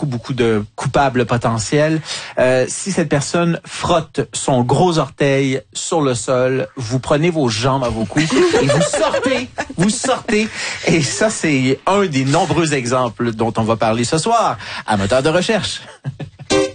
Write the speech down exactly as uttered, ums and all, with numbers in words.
beaucoup, beaucoup de coupables potentiels. Euh, si cette personne frotte son gros orteil sur le sol, vous prenez vos jambes à vos coups et vous sortez, vous sortez. Et ça, c'est un des nombreux exemples dont on va parler ce soir à Moteur de recherche.